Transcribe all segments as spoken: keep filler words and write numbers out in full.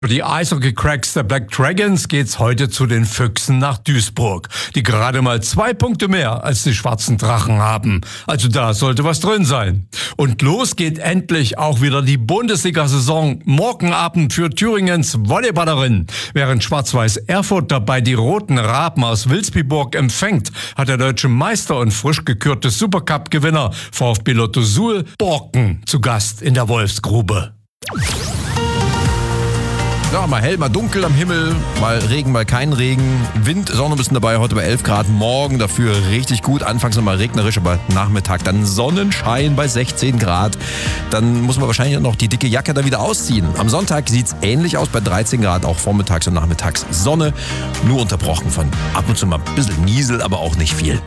Für die Eishockey-Cracks der Black Dragons geht's heute zu den Füchsen nach Duisburg, die gerade mal zwei Punkte mehr als die schwarzen Drachen haben. Also da sollte was drin sein. Und los geht endlich auch wieder die Bundesliga-Saison. Morgen Abend für Thüringens Volleyballerinnen. Während Schwarz-Weiß Erfurt dabei die roten Raben aus Wilsbiburg empfängt, hat der deutsche Meister und frisch gekürte Supercup-Gewinner VfB Lotto Suhl Borken zu Gast in der Wolfsgrube. Ja, mal hell, mal dunkel am Himmel, mal Regen, mal kein Regen. Wind ist auch noch ein bisschen dabei, heute bei elf Grad. Morgen dafür richtig gut, anfangs noch mal regnerisch, aber Nachmittag dann Sonnenschein bei sechzehn Grad. Dann muss man wahrscheinlich noch die dicke Jacke da wieder ausziehen. Am Sonntag sieht's ähnlich aus, bei dreizehn Grad, auch vormittags und nachmittags Sonne. Nur unterbrochen von ab und zu mal ein bisschen Niesel, aber auch nicht viel.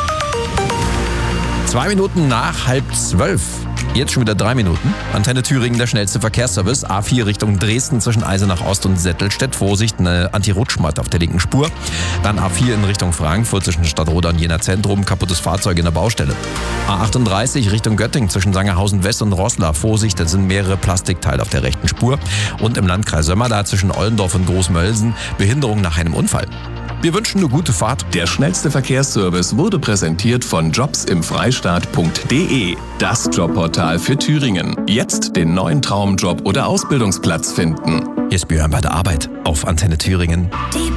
Zwei Minuten nach halb zwölf. Jetzt schon wieder drei Minuten. Antenne Thüringen, der schnellste Verkehrsservice. A vier Richtung Dresden zwischen Eisenach Ost und Settelstedt. Vorsicht, eine Anti-Rutschmatte auf der linken Spur. Dann A vier in Richtung Frankfurt zwischen Stadtroda und Jena Zentrum. Kaputtes Fahrzeug in der Baustelle. A achtunddreißig Richtung Göttingen zwischen Sangerhausen West und Roßla. Vorsicht, da sind mehrere Plastikteile auf der rechten Spur. Und im Landkreis Sömmer, da zwischen Ollendorf und Großmölsen, Behinderung nach einem Unfall. Wir wünschen eine gute Fahrt. Der schnellste Verkehrsservice wurde präsentiert von jobs im freistaat punkt de, das Jobportal für Thüringen. Jetzt den neuen Traumjob oder Ausbildungsplatz finden. Hier ist Björn bei der Arbeit auf Antenne Thüringen. Die